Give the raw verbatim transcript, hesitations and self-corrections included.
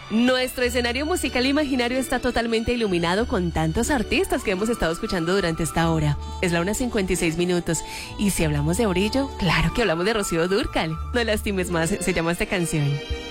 Nuestro escenario musical imaginario está totalmente iluminado con tantos artistas que hemos estado escuchando durante esta hora. Es la una cincuenta y seis minutos. Y si hablamos de brillo, claro que hablamos de Rocío Dúrcal. No lastimes más, se llama esta canción.